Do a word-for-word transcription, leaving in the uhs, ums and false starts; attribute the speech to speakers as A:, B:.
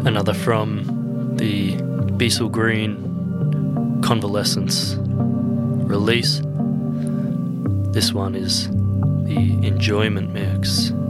A: Another from the Beasel Green Convalescence release. This one is the Enjoyment Mix.